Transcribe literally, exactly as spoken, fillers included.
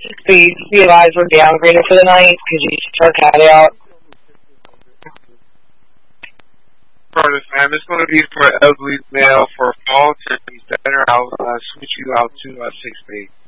Please be advised we're downgraded for the night. Could you check our cat out? Curtis, ma'am, it's going to be for elderly male for fall. Better, I'll uh, switch you out to uh, six B.